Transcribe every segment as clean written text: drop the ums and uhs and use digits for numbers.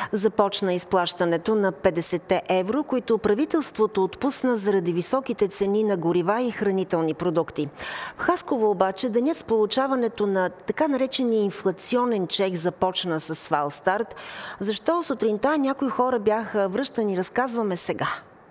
Започна изплащането на 50 евро, които правителството отпусна заради високите цени на горива и хранителни продукти. В Хасково обаче денят с получаването на така наречения инфлационен чек започна с фалстарт. Защо сутринта някои хора бяха връщани, разказваме сега.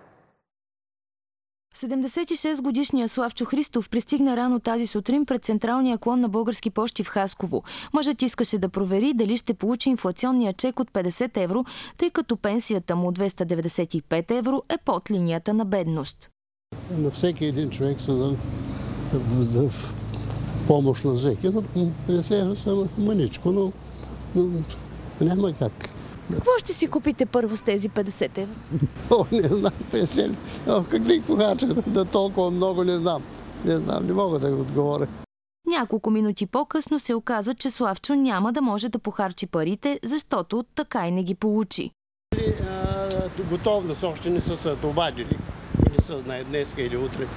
76-годишният Славчо Христов пристигна рано тази сутрин пред централния клон на Български пощи в Хасково. Мъжът искаше да провери дали ще получи инфлационния чек от 50 евро, тъй като пенсията му 295 евро е под линията на бедност. На всеки един човек са за помощ на всеки. 50 евро са мъничко, но няма как. Какво ще си купите първо с тези 50 евро? Не знам, 50. Как да ги похарча? Да толкова много не знам. Не мога да го отговоря. Няколко минути по-късно се оказа, че Славчо няма да може да похарчи парите, защото така и не ги получи. Готовност още не са се обадили. Или са днес или утре.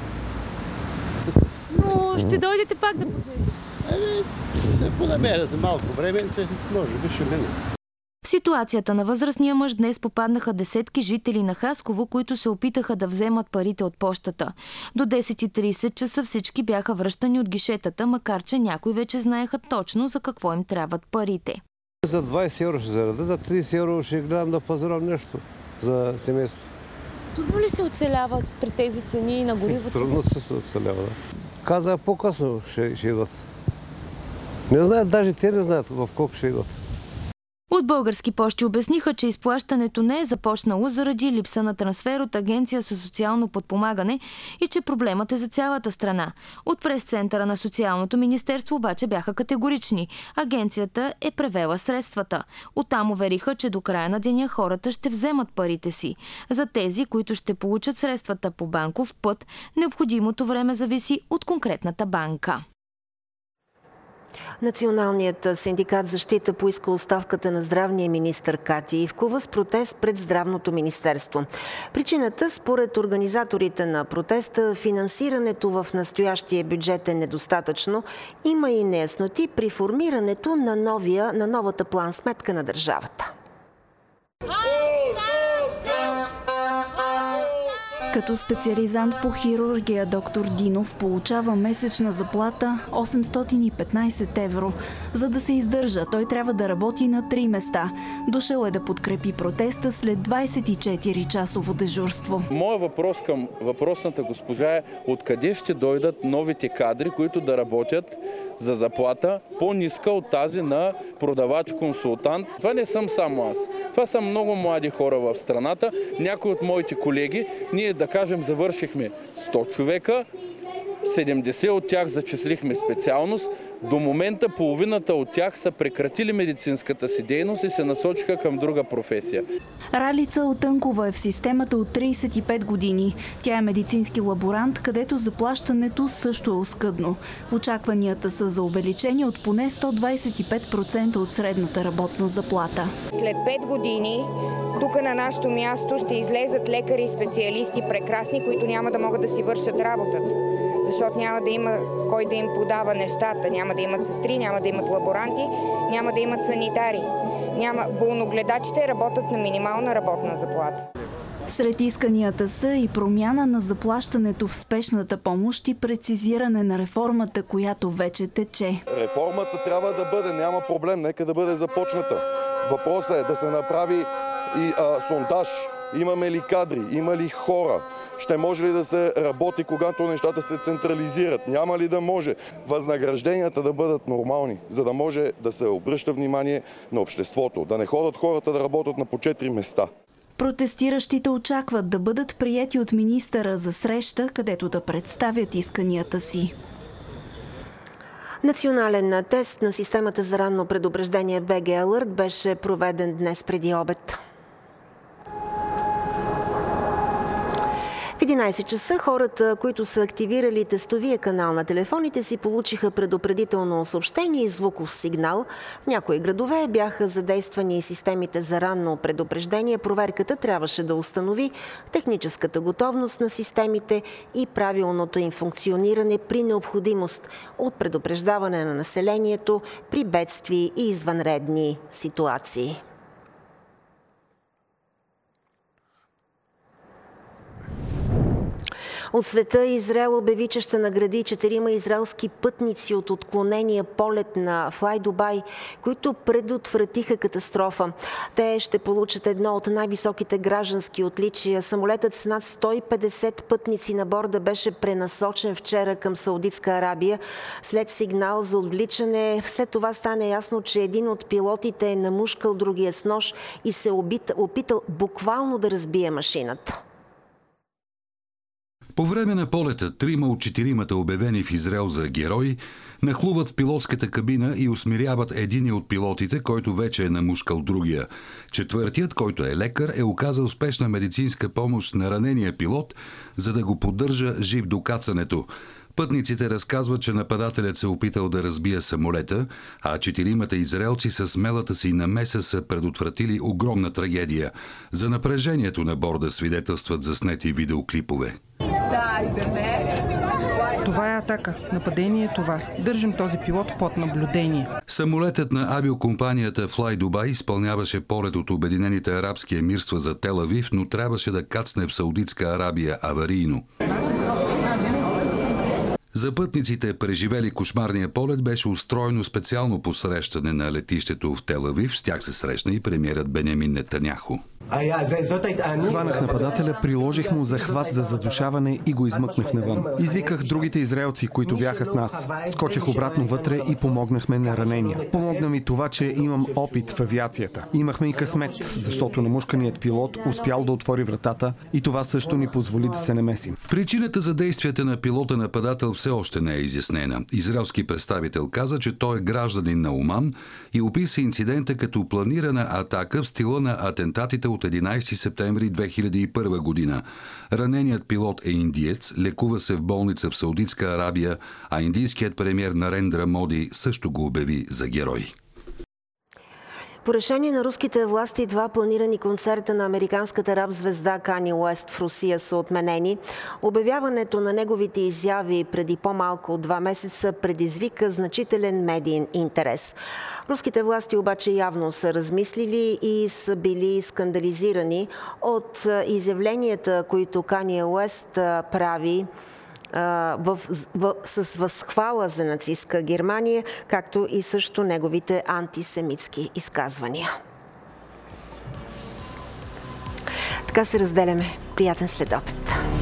Но ще дойдете пак да проверите? Се понамерят малко време, може би ще мине. В ситуацията на възрастния мъж днес попаднаха десетки жители на Хасково, които се опитаха да вземат парите от пощата. До 10:30 часа всички бяха връщани от гишетата, макар че някои вече знаеха точно за какво им трябват парите. За 20 евро ще зареда, за 30 евро ще гледам да пазарам нещо за семейството. Трудно ли се оцелява при тези цени на горивото? Трудно се оцелява, да. Каза, по-късно ще идват. Не знаят, даже те не знаят в колко ще идват. От Български пощи обясниха, че изплащането не е започнало заради липса на трансфер от Агенция за социално подпомагане и че проблемът е за цялата страна. От прес-центъра на Социалното министерство обаче бяха категорични. Агенцията е превела средствата. Оттам увериха, че до края на деня хората ще вземат парите си. За тези, които ще получат средствата по банков път, необходимото време зависи от конкретната банка. Националният синдикат защита поиска оставката на здравния министър Катя Ивкова с протест пред Здравното министерство. Причината, според организаторите на протеста, финансирането в настоящия бюджет е недостатъчно. Има и неясноти при формирането на новата план-сметка на държавата. Като специализант по хирургия доктор Динов получава месечна заплата 815 евро. За да се издържа, той трябва да работи на 3 места. Дошъл е да подкрепи протеста след 24-часово дежурство. Моя въпрос към въпросната госпожа е: откъде ще дойдат новите кадри, които да работят за заплата по-ниска от тази на продавач-консултант? Това не съм само аз. Това са много млади хора в страната. Някои от моите колеги, ние да кажем завършихме 100 човека, 70 от тях зачислихме специалност. До момента половината от тях са прекратили медицинската си дейност и се насочиха към друга професия. Ралица Отънкова е в системата от 35 години. Тя е медицински лаборант, където заплащането също е оскъдно. Очакванията са за увеличение от поне 125% от средната работна заплата. След 5 години тук на нашето място ще излезат лекари и специалисти прекрасни, които няма да могат да си вършат работата. Защото няма да има кой да им подава нещата. Няма да имат сестри, няма да имат лаборанти, няма да имат санитари. Болногледачите работят на минимална работна заплата. Сред исканията са и промяна на заплащането в спешната помощ и прецизиране на реформата, която вече тече. Реформата трябва да бъде, няма проблем, нека да бъде започната. Въпросът е да се направи и сондаж. Имаме ли кадри, има ли хора? Ще може ли да се работи, когато нещата се централизират? Няма ли да може? Възнагражденията да бъдат нормални, за да може да се обръща внимание на обществото. Да не ходят хората да работят на по 4 места. Протестиращите очакват да бъдат приети от министъра за среща, където да представят исканията си. Национален тест на системата за ранно предупреждение БГ Alert беше проведен днес преди обед. В 11 часа хората, които са активирали тестовия канал на телефоните си, получиха предупредително съобщение и звуков сигнал. В някои градове бяха задействани и системите за ранно предупреждение. Проверката трябваше да установи техническата готовност на системите и правилното им функциониране при необходимост от предупреждаване на населението при бедствия и извънредни ситуации. От света Израел обяви, че ще награди 4 израелски пътници от отклонения полет на Fly Dubai, които предотвратиха катастрофа. Те ще получат едно от най-високите граждански отличия. Самолетът с над 150 пътници на борда беше пренасочен вчера към Саудитска Арабия след сигнал за отвличане. След това стане ясно, че един от пилотите е намушкал другия с нож и се опитал буквално да разбие машината. По време на полета 3 от 4 обявени в Израел за герои нахлуват в пилотската кабина и усмиряват единия от пилотите, който вече е намушкал другия. Четвъртият, който е лекар, е оказал спешна медицинска помощ на ранения пилот, за да го поддържа жив до кацането. Пътниците разказват, че нападателят се опитал да разбие самолета, а 4 израелци с смелата си намеса са предотвратили огромна трагедия. За напрежението на борда свидетелстват заснети видеоклипове. Това е атака. Нападение е това. Държим този пилот под наблюдение. Самолетът на авиокомпанията Fly Dubai изпълняваше полет от Обединените арабски емирства за Тел Авив, но трябваше да кацне в Саудитска Арабия аварийно. За пътниците, преживели кошмарния полет, беше устроено специално посрещане на летището в Тел Авив. С тях се срещна и премиерът Бенямин Нетаняху. Хванах нападателя, приложих му захват за задушаване и го измъкнах навън. Извиках другите израелци, които бяха с нас. Скочих обратно вътре и помогнахме на ранения. Помогна ми това, че имам опит в авиацията. Имахме и късмет, защото намушканият пилот успял да отвори вратата и това също ни позволи да се намесим. Причината за действията на пилота-нападател все още не е изяснена. Израелски представител каза, че той е гражданин на Оман и описа инцидента като планирана атака в стила на атентатите от 11 септември 2001 година. Раненият пилот е индиец, лекува се в болница в Саудитска Арабия, а индийският премиер Нарендра Моди също го обяви за герой. По решение на руските власти 2 планирани концерта на американската рап звезда Кани Уест в Русия са отменени. Обявяването на неговите изяви преди по-малко от 2 месеца предизвика значителен медиен интерес. Руските власти обаче явно са размислили и са били скандализирани от изявленията, които Кани Уест прави с възхвала за нацистка Германия, както и също неговите антисемитски изказвания. Така се разделяме. Приятен следобед!